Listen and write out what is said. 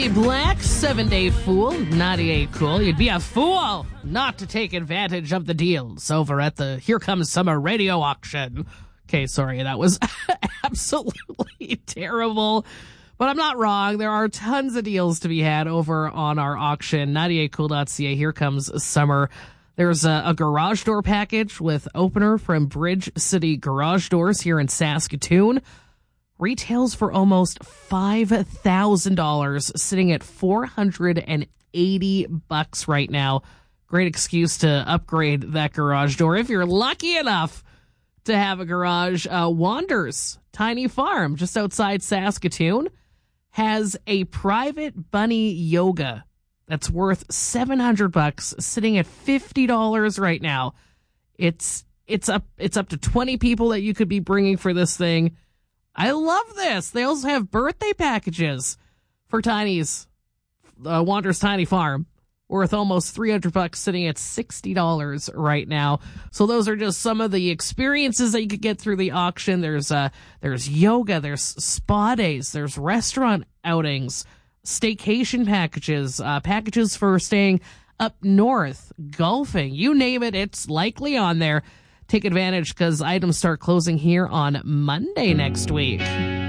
Molly Black, 7-Day Fool, 98 Cool. You'd be a fool not to take advantage of the deals over at the Here Comes Summer radio auction. Okay, sorry, that was absolutely terrible. But I'm not wrong. There are tons of deals to be had over on our auction. 98cool.ca. Here comes summer. There's a garage door package with opener from Bridge City Garage Doors here in Saskatoon. Retails for almost $5,000, sitting at $480 right now. Great excuse to upgrade that garage door if you're lucky enough to have a garage. Wanders Tiny Farm, just outside Saskatoon, has a private bunny yoga that's worth $700, sitting at $50 right now. It's up to 20 people that you could be bringing for this thing. I love this. They also have birthday packages for Tiny's Wanders Tiny Farm, worth almost $300, sitting at $60 right now. So those are just some of the experiences that you could get through the auction. There's yoga, there's spa days, there's restaurant outings, staycation packages, packages for staying up north, golfing, you name it, it's likely on there. Take advantage because items start closing here on Monday next week.